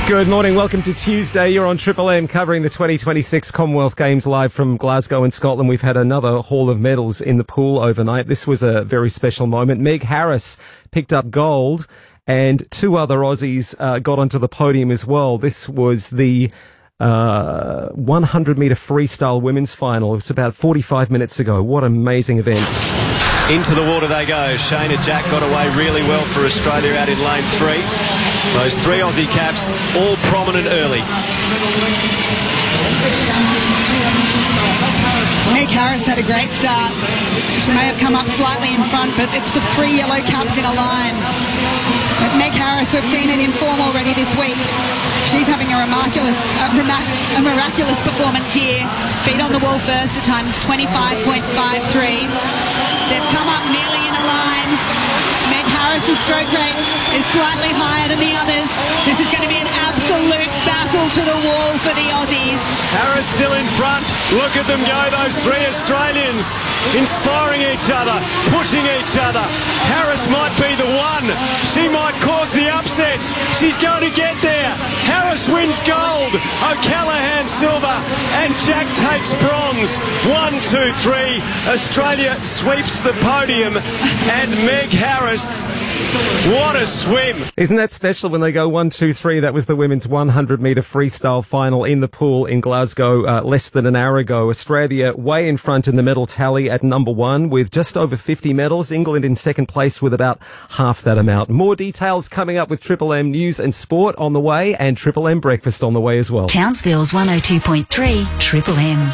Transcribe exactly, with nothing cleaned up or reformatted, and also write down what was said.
Good morning, welcome to Tuesday. You're on Triple M covering the twenty twenty-six Commonwealth Games live from Glasgow in Scotland. We've had another haul of medals in the pool overnight. This was a very special moment. Meg Harris picked up gold and two other Aussies uh, got onto the podium as well. This was the uh, one hundred metre freestyle women's final. It was about forty-five minutes ago. What an amazing event. Into the water they go. Shayna Jack got away really well for Australia out in lane three. Those three Aussie caps, all prominent early. Meg Harris had a great start. She may have come up slightly in front, but it's the three yellow caps in a line. But Meg Harris, we've seen it in form already this week. She's having a miraculous, a, a miraculous performance here. Feet on the wall first, a time of twenty-five point five three. They've come up nearly in a line. Meg Harris's stroke rate is slightly higher than the others. This is going to be an absolute battle to the wall for the Aussies. Harris still in front. Look at them go, those three Australians, inspiring each other, pushing each other. Harris might be the one. She might cause the upset. She's going to get there. Harris wins gold. O'Callaghan silver, and Jack takes bronze. One, two, three. Australia sweeps the podium, and Meg Harris, what a swim. Isn't that special when they go one, two, three? That was the women's one hundred metre freestyle final in the pool in Glasgow uh, less than an hour ago. Australia way in front in the medal tally at number one with just over fifty medals. England in second place with about half that amount. More details coming up with Triple M News and Sport on the way, and Triple M Breakfast on the way as well. Townsville's one oh two point three Triple M.